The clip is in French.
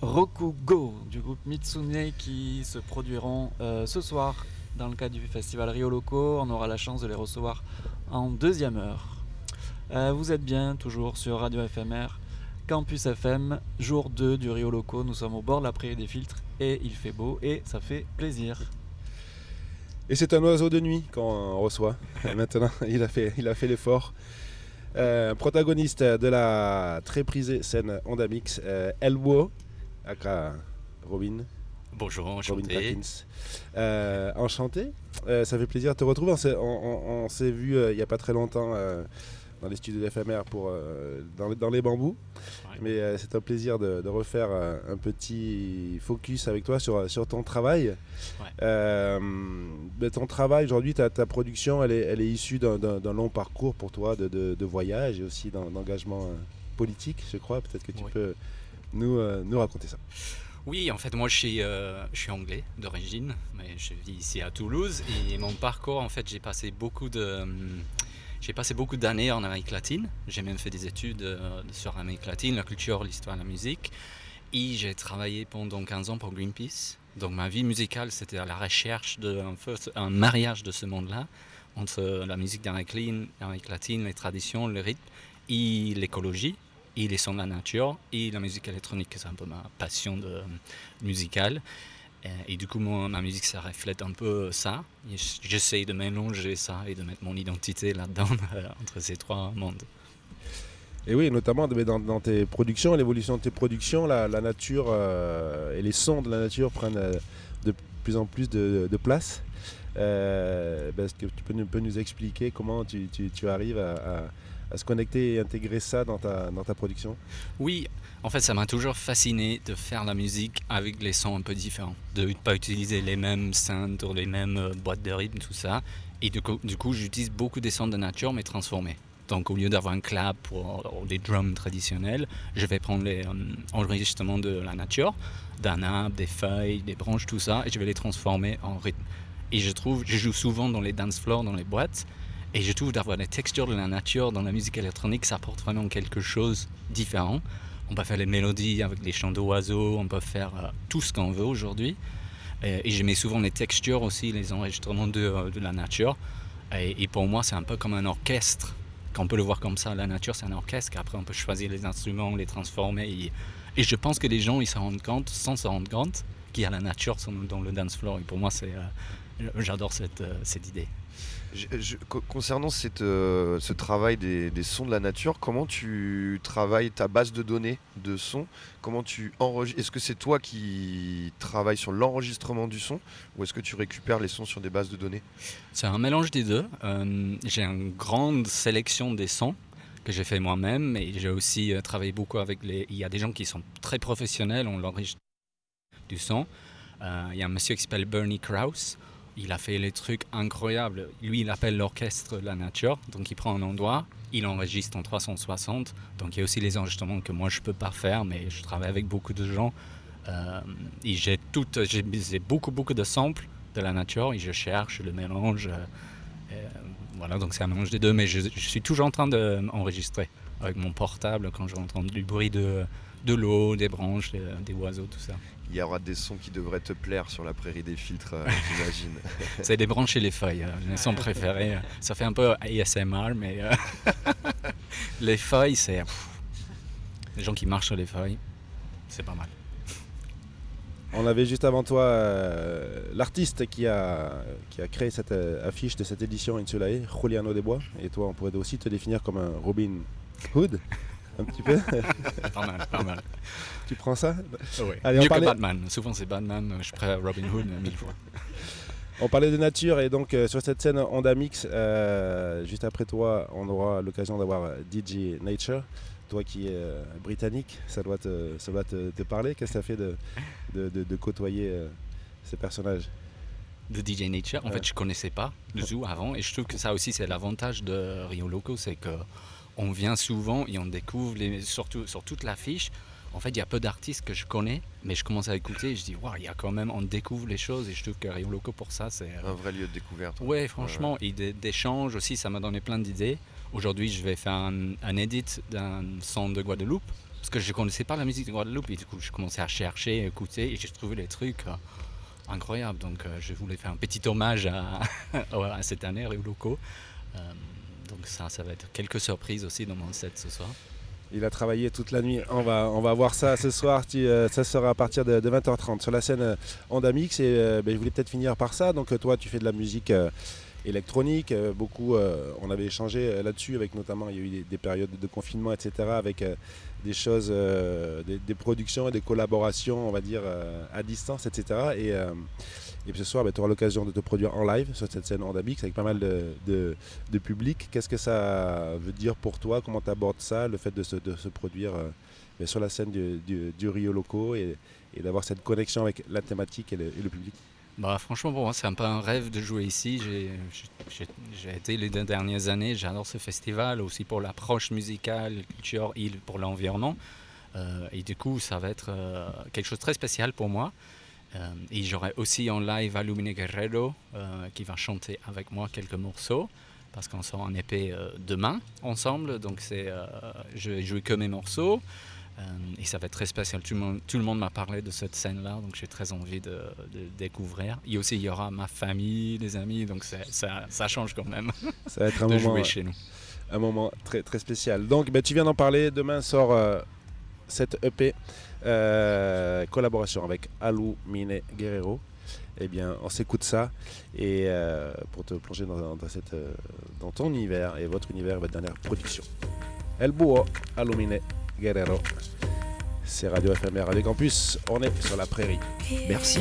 Rokugo du groupe Mitsune qui se produiront ce soir dans le cadre du festival Rio Loco. On aura la chance de les recevoir en deuxième heure. Vous êtes bien toujours sur Radio FMR, Campus FM, jour 2 du Rio Loco. Nous sommes au bord de la prairie des filtres et il fait beau et ça fait plaisir. Et c'est un oiseau de nuit quand on reçoit. Maintenant, il a fait l'effort. Protagoniste de la très prisée scène Honda Mix, Elwo, aka Robin. Bonjour, enchanté. Robin Parkins. Enchanté. Ça fait plaisir de te retrouver. On s'est vu il n'y a pas très longtemps dans les studios d'FMR dans les bambous. Ouais. Mais c'est un plaisir de refaire un petit focus avec toi sur ton travail. Ouais. Ton travail aujourd'hui, ta production, elle est issue d'un long parcours pour toi de voyage et aussi d'engagement politique, je crois. Peut-être que tu peux nous raconter ça. Oui, en fait, moi, je suis anglais d'origine, mais je vis ici à Toulouse. Et mon parcours, en fait, j'ai passé beaucoup d'années en Amérique latine. J'ai même fait des études sur l'Amérique latine, la culture, l'histoire, la musique. Et j'ai travaillé pendant 15 ans pour Greenpeace. Donc ma vie musicale, c'était à la recherche d'un mariage de ce monde-là, entre la musique d'Amérique latine, les traditions, le rythme, et l'écologie, et les sons de la nature, et la musique électronique, c'est un peu ma passion musicale. Et du coup, ma musique, ça reflète un peu ça. Et j'essaye de mélanger ça et de mettre mon identité là-dedans, entre ces trois mondes. Et oui, notamment dans tes productions, l'évolution de tes productions, la nature et les sons de la nature prennent de plus en plus de place. Est-ce que tu peux nous expliquer comment tu arrives à se connecter et intégrer ça dans ta production? Oui, en fait, ça m'a toujours fasciné de faire la musique avec les sons un peu différents, de ne pas utiliser les mêmes synths ou les mêmes boîtes de rythme, tout ça. Et du coup, j'utilise beaucoup des sons de nature, mais transformés. Donc, au lieu d'avoir un clap ou des drums traditionnels, je vais prendre les enregistrements de la nature, d'un arbre, des feuilles, des branches, tout ça, et je vais les transformer en rythme. Et je joue souvent dans les dance floors, dans les boîtes, et je trouve d'avoir les textures de la nature dans la musique électronique, ça apporte vraiment quelque chose de différent. On peut faire les mélodies avec les chants d'oiseaux, on peut faire tout ce qu'on veut aujourd'hui. Et je mets souvent les textures aussi, les enregistrements de la nature. Et pour moi, c'est un peu comme un orchestre. Quand on peut le voir comme ça, la nature, c'est un orchestre. Après, on peut choisir les instruments, les transformer. Et je pense que les gens, ils se rendent compte, sans se rendre compte, qu'il y a la nature dans le dance floor. Et pour moi, j'adore cette idée. Concernant ce travail des sons de la nature, comment tu travailles ta base de données de sons? Comment tu enregistres? Est-ce que c'est toi qui travailles sur l'enregistrement du son ou est-ce que tu récupères les sons sur des bases de données? C'est un mélange des deux. J'ai une grande sélection des sons que j'ai fait moi-même et j'ai aussi travaillé beaucoup avec il y a des gens qui sont très professionnels, on l'enregistre du son. Il y a un monsieur qui s'appelle Bernie Krause. Il a fait les trucs incroyables. Lui, il appelle l'orchestre de la nature. Donc, il prend un endroit, il enregistre en 360. Donc, il y a aussi les enregistrements que moi, je ne peux pas faire, mais je travaille avec beaucoup de gens. Et j'ai beaucoup de samples de la nature et je cherche le mélange. Voilà, donc c'est un mélange des deux. Mais je suis toujours en train d'enregistrer avec mon portable quand j'entends du bruit de l'eau, des branches, des oiseaux, tout ça. Il y aura des sons qui devraient te plaire sur la prairie des filtres, j'imagine. C'est des branches et les feuilles, mes sons préférés. Ça fait un peu ASMR, mais les feuilles, c'est... Les gens qui marchent sur les feuilles, c'est pas mal. On avait juste avant toi l'artiste qui a créé cette affiche de cette édition Insulae, Juliano Desbois. Et toi, on pourrait aussi te définir comme un Robin Hood. Un petit peu. Pas mal. Tu prends ça? Oui. Allez, mieux que Batman. Souvent c'est Batman, je préfère Robin Hood 1000 fois. On parlait de nature et donc sur cette scène Honda Mix, juste après toi, on aura l'occasion d'avoir DJ Nature. Toi qui es britannique, ça doit te parler. Qu'est-ce que ça fait de côtoyer ces personnages? De DJ Nature, en fait je connaissais pas du tout avant et je trouve que ça aussi c'est l'avantage de Rio Loco, c'est que on vient souvent et on découvre, surtout sur toute l'affiche, en fait il y a peu d'artistes que je connais, mais je commence à écouter et je dis waouh, il y a quand même, on découvre les choses et je trouve que Rio Loco pour ça c'est... un vrai lieu de découverte. Ouais, franchement, et d'échange aussi, ça m'a donné plein d'idées. Aujourd'hui je vais faire un edit d'un son de Guadeloupe, parce que je ne connaissais pas la musique de Guadeloupe, et du coup, je commençais à chercher, écouter, et j'ai trouvé les trucs incroyables. Donc, je voulais faire un petit hommage à cette année, Rio Loco. Donc, ça va être quelques surprises aussi dans mon set ce soir. Il a travaillé toute la nuit. On va voir ça ce soir. Ça sera à partir de 20h30 sur la scène Andamix. Et je voulais peut-être finir par ça. Donc toi, tu fais de la musique électronique. Beaucoup, on avait échangé là-dessus, avec notamment, il y a eu des périodes de confinement, etc. Avec des choses, des productions et des collaborations, on va dire, à distance, etc. Et puis ce soir, tu auras l'occasion de te produire en live sur cette scène Andamix avec pas mal de public. Qu'est-ce que ça veut dire pour toi? Comment tu abordes ça, le fait de se produire sur la scène du Rio Loco et d'avoir cette connexion avec la thématique et le public? Bah, franchement, pour moi, c'est un peu un rêve de jouer ici. J'ai été les 2 dernières années. J'adore ce festival, aussi pour l'approche musicale, culture, et pour l'environnement. Et du coup, ça va être quelque chose de très spécial pour moi. Et j'aurai aussi en live Alumine Guerrero qui va chanter avec moi quelques morceaux, parce qu'on sort un EP demain ensemble. Donc je vais jouer que mes morceaux. Et ça va être très spécial. Tout le monde m'a parlé de cette scène-là, donc j'ai très envie de découvrir. Et aussi, il y aura ma famille, les amis, donc ça change quand même. Ça va être un de moment, jouer chez nous. Un moment très, très spécial. Donc, tu viens d'en parler. Demain sort cette EP, collaboration avec Alumine Guerrero. Eh bien, on s'écoute ça. Et pour te plonger dans ton univers et votre univers, votre dernière production. El Búho, Alumine Guerrero. C'est Radio FMR, Radio Campus. On est sur la prairie. Merci.